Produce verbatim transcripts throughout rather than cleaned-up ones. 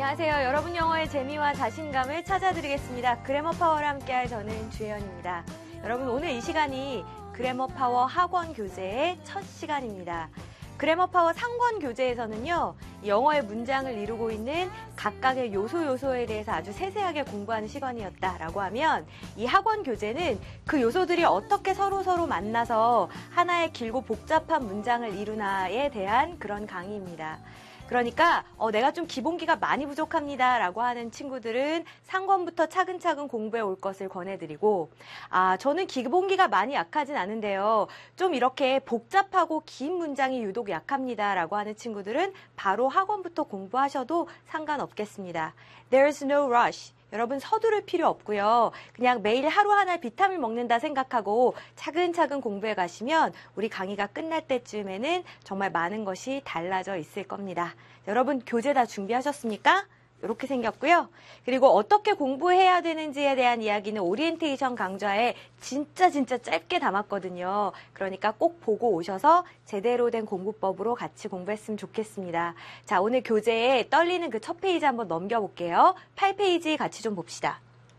안녕하세요. 여러분 영어의 재미와 자신감을 찾아드리겠습니다. 그래머 파워와 함께할 저는 주혜연입니다. 여러분 오늘 이 시간이 그래머 파워 학원 교재의 첫 시간입니다. 그래머 파워 상권 교재에서는요, 영어의 문장을 이루고 있는 각각의 요소 요소에 대해서 아주 세세하게 공부하는 시간이었다라고 하면, 이 학원 교재는 그 요소들이 어떻게 서로 서로 만나서 하나의 길고 복잡한 문장을 이루나에 대한 그런 강의입니다. 그러니까 어, 내가 좀 기본기가 많이 부족합니다 라고 하는 친구들은 상권부터 차근차근 공부해 올 것을 권해드리고, 아 저는 기본기가 많이 약하진 않은데요, 좀 이렇게 복잡하고 긴 문장이 유독 약합니다 라고 하는 친구들은 바로 학원부터 공부하셔도 상관없겠습니다. There's no rush. 여러분 서두를 필요 없고요. 그냥 매일 하루 하나 비타민 먹는다 생각하고 차근차근 공부해 가시면 우리 강의가 끝날 때쯤에는 정말 많은 것이 달라져 있을 겁니다. 여러분 교재 다 준비하셨습니까? 이렇게 생겼고요. 그리고 어떻게 공부해야 되는지에 대한 이야기는 오리엔테이션 강좌에 진짜 진짜 짧게 담았거든요. 그러니까 꼭 보고 오셔서 제대로 된 공부법으로 같이 공부했으면 좋겠습니다. 자, 오늘 교재에 떨리는 그 첫 페이지 한번 넘겨볼게요. 팔 페이지 같이 좀 봅시다.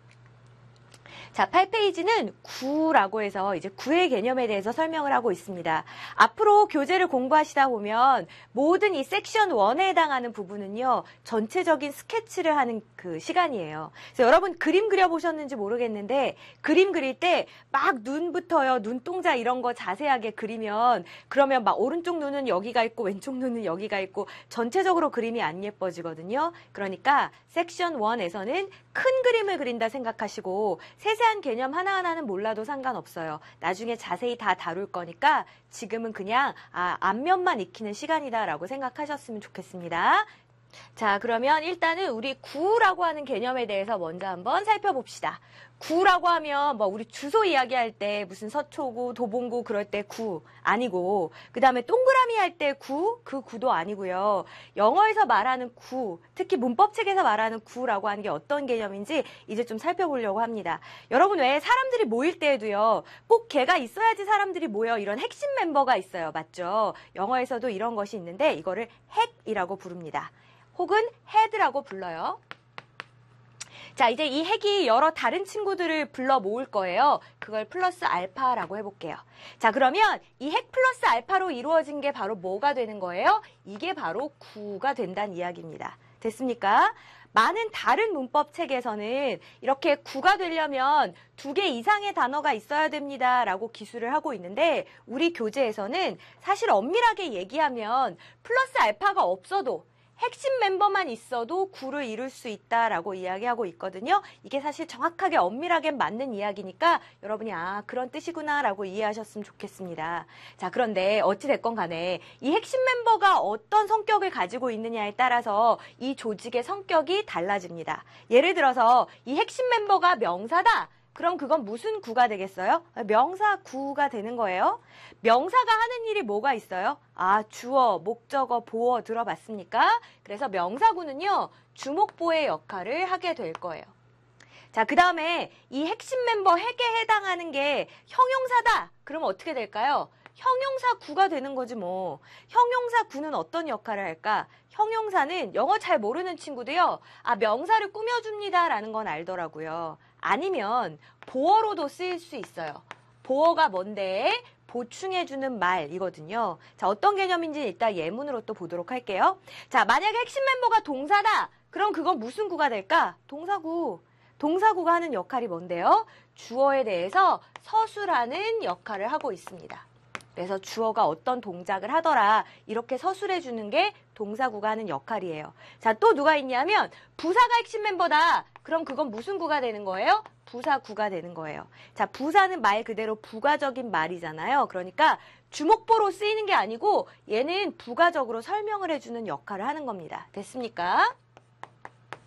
자, 팔 페이지는 구라고 해서 이제 구의 개념에 대해서 설명을 하고 있습니다. 앞으로 교재를 공부하시다 보면 모든 이 섹션 일에 해당하는 부분은요, 전체적인 스케치를 하는 그 시간이에요. 그래서 여러분 그림 그려보셨는지 모르겠는데, 그림 그릴 때 막 눈부터요, 눈동자 이런 거 자세하게 그리면, 그러면 막 오른쪽 눈은 여기가 있고 왼쪽 눈은 여기가 있고 전체적으로 그림이 안 예뻐지거든요. 그러니까 섹션 일에서는 큰 그림을 그린다 생각하시고 세세한 개념 하나하나는 몰라도 상관없어요. 나중에 자세히 다 다룰 거니까 지금은 그냥 아, 앞면만 익히는 시간이다라고 생각하셨으면 좋겠습니다. 자, 그러면 일단은 우리 구라고 하는 개념에 대해서 먼저 한번 살펴봅시다. 구라고 하면 뭐 우리 주소 이야기할 때 무슨 서초구, 도봉구 그럴 때 구 아니고, 그 다음에 동그라미 할 때 구, 그 구도 아니고요. 영어에서 말하는 구, 특히 문법책에서 말하는 구라고 하는 게 어떤 개념인지 이제 좀 살펴보려고 합니다. 여러분 왜 사람들이 모일 때에도요, 꼭 걔가 있어야지 사람들이 모여, 이런 핵심 멤버가 있어요. 맞죠? 영어에서도 이런 것이 있는데 이거를 핵이라고 부릅니다. 혹은 헤드라고 불러요. 자, 이제 이 핵이 여러 다른 친구들을 불러 모을 거예요. 그걸 플러스 알파라고 해볼게요. 자, 그러면 이 핵 플러스 알파로 이루어진 게 바로 뭐가 되는 거예요? 이게 바로 구가 된다는 이야기입니다. 됐습니까? 많은 다른 문법책에서는 이렇게 구가 되려면 두 개 이상의 단어가 있어야 됩니다 라고 기술을 하고 있는데, 우리 교재에서는 사실 엄밀하게 얘기하면 플러스 알파가 없어도 핵심 멤버만 있어도 구를 이룰 수 있다라고 이야기하고 있거든요. 이게 사실 정확하게 엄밀하게 맞는 이야기니까 여러분이 아 그런 뜻이구나 라고 이해하셨으면 좋겠습니다. 자, 그런데 어찌됐건 간에 이 핵심 멤버가 어떤 성격을 가지고 있느냐에 따라서 이 조직의 성격이 달라집니다. 예를 들어서 이 핵심 멤버가 명사다. 그럼 그건 무슨 구가 되겠어요? 명사 구가 되는 거예요. 명사가 하는 일이 뭐가 있어요? 아, 주어, 목적어, 보어 들어봤습니까? 그래서 명사구는요, 주목보의 역할을 하게 될 거예요. 자, 그 다음에 이 핵심 멤버 핵에 해당하는 게 형용사다. 그러면 어떻게 될까요? 형용사 구가 되는 거지 뭐. 형용사 구는 어떤 역할을 할까? 형용사는 영어 잘 모르는 친구도요, 아 명사를 꾸며줍니다 라는 건 알더라고요. 아니면 보어로도 쓰일 수 있어요. 보어가 뭔데? 보충해주는 말이거든요. 자, 어떤 개념인지 일단 예문으로 또 보도록 할게요. 자, 만약에 핵심 멤버가 동사다. 그럼 그건 무슨 구가 될까? 동사구. 동사구가 하는 역할이 뭔데요? 주어에 대해서 서술하는 역할을 하고 있습니다. 그래서 주어가 어떤 동작을 하더라, 이렇게 서술해 주는 게 동사구가 하는 역할이에요. 자, 또 누가 있냐면 부사가 핵심 멤버다. 그럼 그건 무슨 구가 되는 거예요? 부사구가 되는 거예요. 자, 부사는 말 그대로 부가적인 말이잖아요. 그러니까 주목보로 쓰이는 게 아니고 얘는 부가적으로 설명을 해주는 역할을 하는 겁니다. 됐습니까?